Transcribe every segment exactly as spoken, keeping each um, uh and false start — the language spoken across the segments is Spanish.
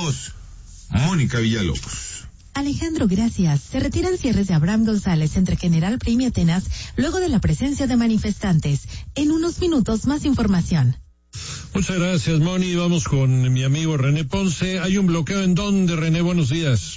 voz, Mónica Villalobos. Alejandro, gracias. Se retiran cierres de Abraham González entre General Prim y Atenas luego de la presencia de manifestantes. En unos minutos, más información. Muchas gracias, Moni. Vamos con mi amigo René Ponce. ¿Hay un bloqueo en dónde, René? Buenos días.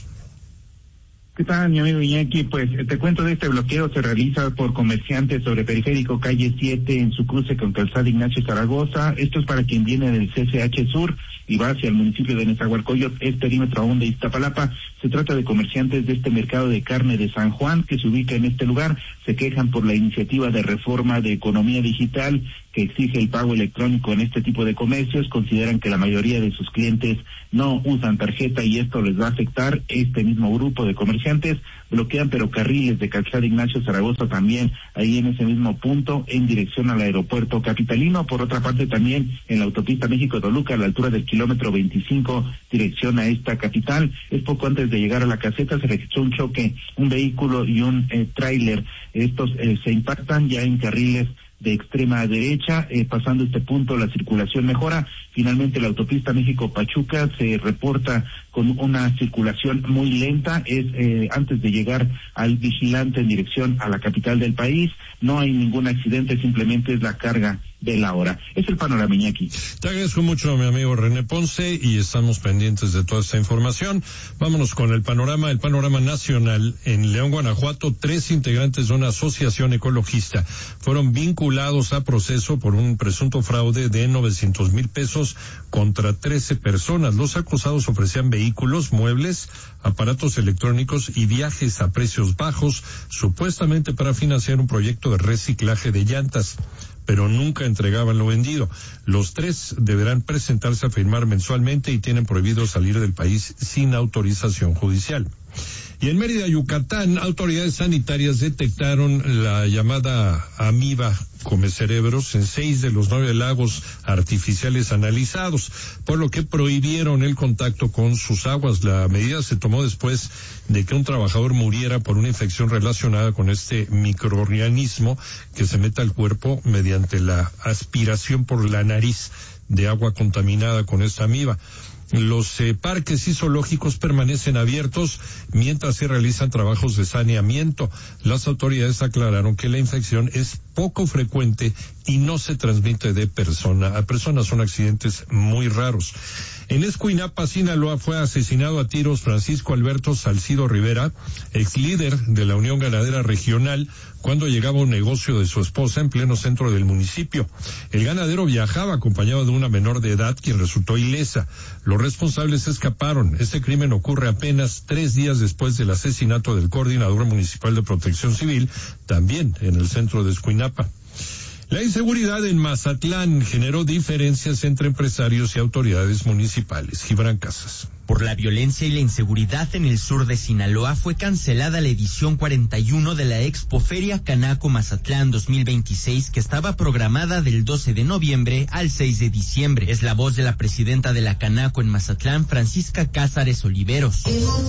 ¿Qué tal, mi amigo Iñaki? Pues te cuento de este bloqueo. Se realiza por comerciantes sobre Periférico Calle siete en su cruce con Calzada Ignacio Zaragoza. Esto es para quien viene del C C H Sur y va hacia el municipio de Nezahualcóyotl, es perímetro aún de Iztapalapa. Se trata de comerciantes de este mercado de carne de San Juan que se ubica en este lugar. Se quejan por la iniciativa de reforma de economía digital que exige el pago electrónico en este tipo de comercios. Consideran que la mayoría de sus clientes no usan tarjeta y esto les va a afectar. Este mismo grupo de comerciantes bloquean ferrocarriles de Calzada Ignacio Zaragoza también ahí en ese mismo punto en dirección al aeropuerto capitalino. Por otra parte, también en la autopista México-Toluca a la altura del kilómetro veinticinco dirección a esta capital. Es poco antes de llegar a la caseta se registró un choque, un vehículo y un eh, tráiler. Estos eh, se impactan ya en carriles de extrema derecha. Eh, pasando este punto la circulación mejora. Finalmente la autopista México-Pachuca se reporta con una circulación muy lenta. Es eh, antes de llegar al vigilante en dirección a la capital del país. No hay ningún accidente, simplemente es la carga de la hora. Es el panorama, Iñaki. Te agradezco mucho, mi amigo René Ponce, y estamos pendientes de toda esta información. Vámonos con el panorama, el panorama nacional. En León, Guanajuato, tres integrantes de una asociación ecologista fueron vinculados a proceso por un presunto fraude de novecientos mil pesos contra trece personas. Los acusados ofrecían vehículos, muebles, aparatos electrónicos y viajes a precios bajos, supuestamente para financiar un proyecto de reciclaje de llantas, pero nunca entregaban lo vendido. Los tres deberán presentarse a firmar mensualmente y tienen prohibido salir del país sin autorización judicial. Y en Mérida, Yucatán, autoridades sanitarias detectaron la llamada amiba comecerebros en seis de los nueve lagos artificiales analizados, por lo que prohibieron el contacto con sus aguas. La medida se tomó después de que un trabajador muriera por una infección relacionada con este microorganismo que se mete al cuerpo mediante la aspiración por la nariz de agua contaminada con esta amiba. Los eh, parques y zoológicos permanecen abiertos mientras se realizan trabajos de saneamiento. Las autoridades aclararon que la infección es poco frecuente y no se transmite de persona a persona. Son accidentes muy raros. En Escuinapa, Sinaloa, fue asesinado a tiros Francisco Alberto Salcido Rivera, ex líder de la Unión Ganadera Regional, cuando llegaba a un negocio de su esposa en pleno centro del municipio. El ganadero viajaba acompañado de una menor de edad, quien resultó ilesa. Los responsables escaparon. Este crimen ocurre apenas tres días después del asesinato del coordinador municipal de Protección Civil, también en el centro de Escuinapa. La inseguridad en Mazatlán generó diferencias entre empresarios y autoridades municipales. Gibran Casas. Por la violencia y la inseguridad en el sur de Sinaloa fue cancelada la edición cuarenta y uno de la Expoferia Canaco Mazatlán dos mil veintiséis, que estaba programada del doce de noviembre al seis de diciembre. Es la voz de la presidenta de la Canaco en Mazatlán, Francisca Cázares Oliveros.